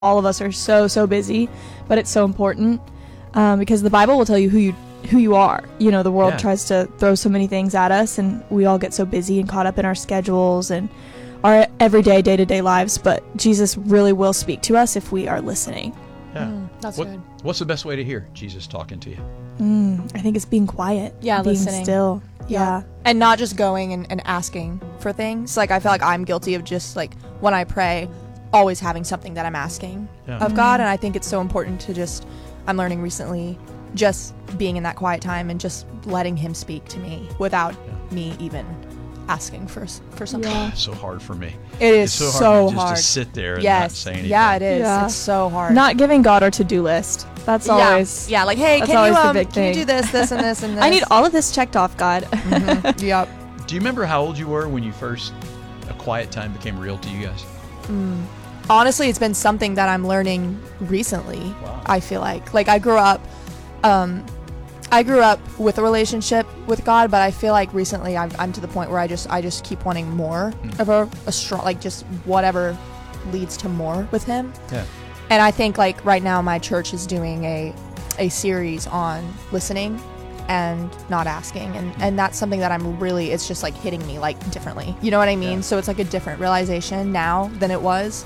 all of us are so busy, but it's so important because the Bible will tell you who you are. You know, the world tries to throw so many things at us, and we all get so busy and caught up in our schedules and our everyday, day-to-day lives, but Jesus really will speak to us if we are listening. Yeah. That's good. What's the best way to hear Jesus talking to you? I think it's being quiet. Yeah, being listening. still. Yeah. And not just going and asking for things. Like, I feel like I'm guilty of just, like, when I pray, always having something that I'm asking of God. And I think it's so important to I'm learning recently, just being in that quiet time and just letting him speak to me without me even asking for something. Yeah. It's so hard for me. It is it's so hard. hard. Just to sit there and not say anything. Yeah, it is. Yeah. It's so hard. Not giving God our to-do list. That's always... Yeah, like, hey, that's can always the you big can you thing. do this, this, and this, and this? I need all of this checked off, God. Yep. Do you remember how old you were when you first, a quiet time became real to you guys? Honestly, it's been something that I'm learning recently. Wow. I feel like I grew up with a relationship with God, but I feel like recently I'm to the point where I just keep wanting more of a strong, like, just whatever leads to more with him. Yeah. And I think, like, right now my church is doing a series on listening and not asking, and that's something that it's just, like, hitting me, like, differently. You know what I mean? Yeah. So it's like a different realization now than it was.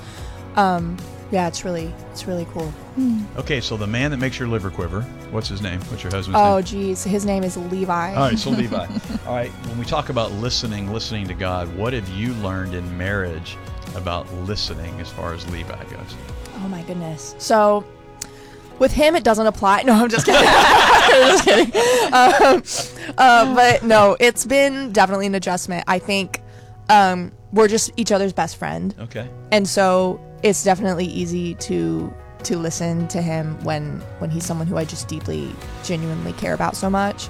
Yeah, it's really cool. Okay, so the man that makes your liver quiver, what's his name? What's your husband's Oh, name? geez. His name is Levi. All right, so Levi. All right, when we talk about listening to God, what have you learned in marriage about listening as far as Levi goes? Oh, my goodness. So with him, it doesn't apply. No, I'm just kidding. I'm just kidding. But no, it's been definitely an adjustment. I think we're just each other's best friend. Okay. And so it's definitely easy to listen to him when he's someone who I just deeply, genuinely care about so much.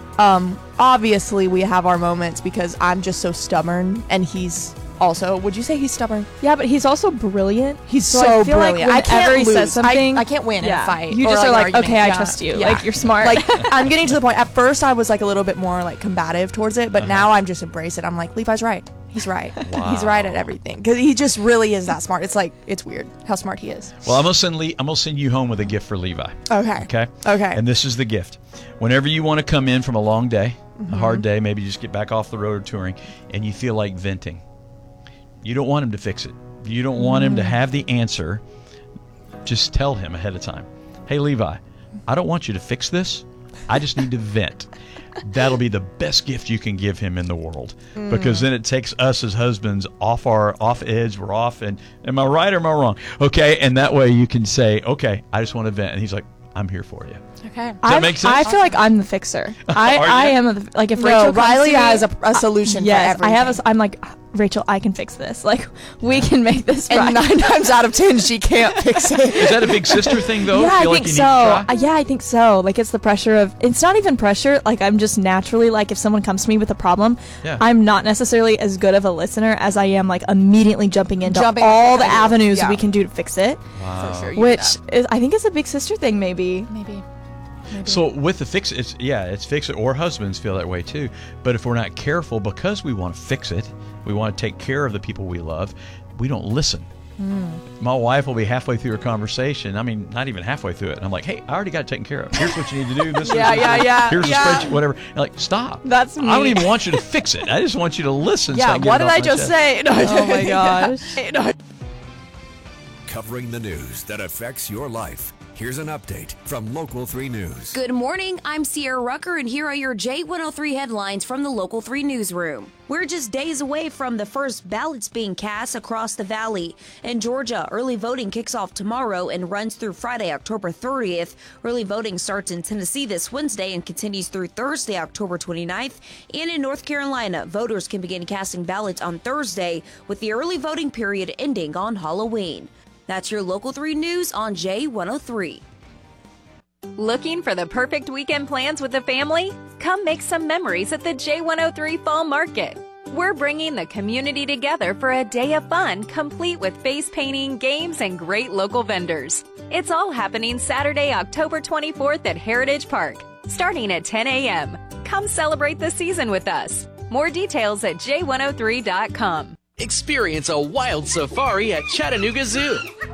Obviously, we have our moments because I'm just so stubborn, and he's also, would you say he's stubborn? Yeah, but he's also brilliant. He's so so I feel brilliant. Like whenever he says something, I can't win in a fight. You or, just are like, an argument. okay, I Yeah. trust you. Yeah. Like, you're smart. Like, I'm getting to the point. At first, I was like a little bit more like combative towards it, but now I'm just embrace it. I'm like, Levi's right. He's right. Wow. He's right at everything because he just really is that smart. It's like, it's weird how smart he is. Well, I'm gonna send you home with a gift for Levi. Okay. Okay. And this is the gift. Whenever you want to come in from a long day, a hard day, maybe you just get back off the road or touring, and you feel like venting. You don't want him to fix it. You don't want him to have the answer. Just tell him ahead of time, hey, Levi, I don't want you to fix this. I just need to vent. That'll be the best gift you can give him in the world, because then it takes us as husbands off edge. We're off, and am I right or am I wrong? Okay, and that way you can say, okay, I just want to vent, and he's like, I'm here for you. Okay. Does that make sense? I feel like I'm the fixer. I am like if No, Rachel comes Riley to me, has a solution for yes, everything. I have. I'm like, Rachel, I can fix this. Like, we can make this right. And 9 times out of 10, she can't fix it. Is that a big sister thing, though? Yeah, I Feel think like you so. need to try? Yeah, I think so. Like, it's the pressure of, it's not even pressure. Like, I'm just naturally, like, if someone comes to me with a problem, I'm not necessarily as good of a listener as I am, like, immediately jumping into all the avenues we can do to fix it. Wow. For sure. Which is, I think is a big sister thing, maybe. Maybe. So with the fix, it's fix it, or husbands feel that way too. But if we're not careful, because we want to fix it, we want to take care of the people we love, we don't listen. My wife will be halfway through her conversation. I mean, not even halfway through it. And I'm like, hey, I already got it taken care of. Here's what you need to do. This, Yeah. Here's a spreadsheet, whatever. And like, stop. That's me. I don't even want you to fix it. I just want you to listen. Yeah, so I can get what it did off I my just chest. say? No, Oh my gosh. Covering the news that affects your life. Here's an update from Local 3 News. Good morning, I'm Sierra Rucker, and here are your J103 headlines from the Local 3 newsroom. We're just days away from the first ballots being cast across the valley. In Georgia, early voting kicks off tomorrow and runs through Friday, October 30th. Early voting starts in Tennessee this Wednesday and continues through Thursday, October 29th. And in North Carolina, voters can begin casting ballots on Thursday, with the early voting period ending on Halloween. That's your Local 3 news on J103. Looking for the perfect weekend plans with the family? Come make some memories at the J103 Fall Market. We're bringing the community together for a day of fun, complete with face painting, games, and great local vendors. It's all happening Saturday, October 24th at Heritage Park, starting at 10 a.m. Come celebrate the season with us. More details at j103.com. Experience a wild safari at Chattanooga Zoo.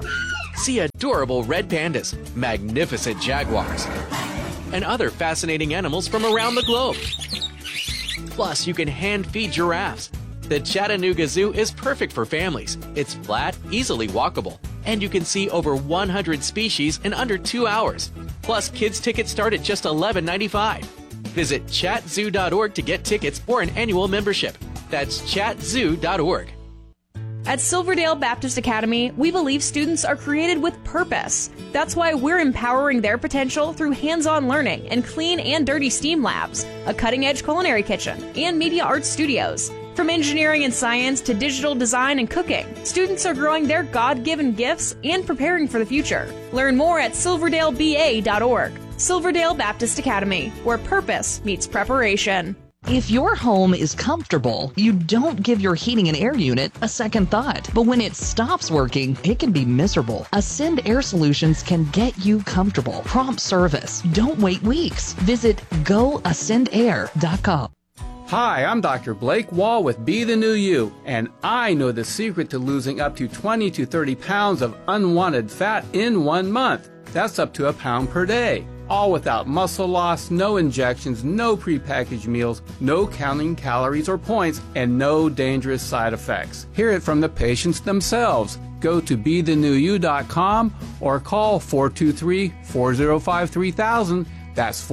See adorable red pandas, magnificent jaguars, and other fascinating animals from around the globe. Plus, you can hand feed giraffes. The Chattanooga Zoo is perfect for families. It's flat, easily walkable, and you can see over 100 species in under 2 hours. Plus, kids' tickets start at just $11.95. Visit chatzoo.org to get tickets or an annual membership. That's chatzoo.org. At Silverdale Baptist Academy, we believe students are created with purpose. That's why we're empowering their potential through hands-on learning and clean and dirty STEAM labs, a cutting-edge culinary kitchen, and media arts studios. From engineering and science to digital design and cooking, students are growing their God-given gifts and preparing for the future. Learn more at silverdaleba.org. Silverdale Baptist Academy, where purpose meets preparation. If your home is comfortable, you don't give your heating and air unit a second thought. But when it stops working, it can be miserable. Ascend Air Solutions can get you comfortable. Prompt service. Don't wait weeks. Visit goascendair.com. Hi, I'm Dr. Blake Wall with Be the New You, and I know the secret to losing up to 20 to 30 pounds of unwanted fat in 1 month. That's up to a pound per day. All without muscle loss, no injections, no prepackaged meals, no counting calories or points, and no dangerous side effects. Hear it from the patients themselves. Go to BeTheNewYou.com or call 423-405-3000. That's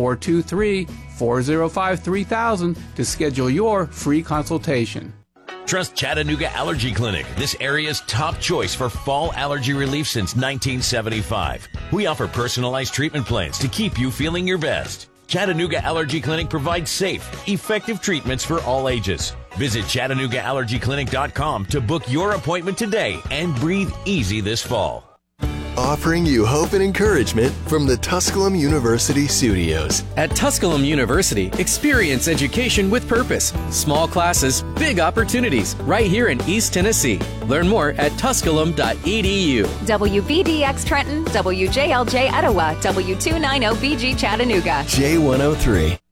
423-405-3000 to schedule your free consultation. Trust Chattanooga Allergy Clinic, this area's top choice for fall allergy relief since 1975. We offer personalized treatment plans to keep you feeling your best. Chattanooga Allergy Clinic provides safe, effective treatments for all ages. Visit ChattanoogaAllergyClinic.com to book your appointment today and breathe easy this fall. Offering you hope and encouragement from the Tusculum University studios. At Tusculum University, experience education with purpose. Small classes, big opportunities, right here in East Tennessee. Learn more at tusculum.edu. WVDX Trenton, WJLJ Etowah, W290BG Chattanooga. J103.